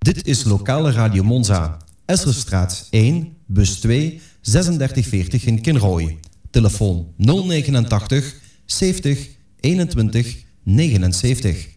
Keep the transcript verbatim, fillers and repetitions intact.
Dit is lokale Radio Monza. Esserstraat één, bus twee, zesendertig veertig in Kinrooi. Telefoon nul negenentachtig zeventig eenentwintig negenenzeventig.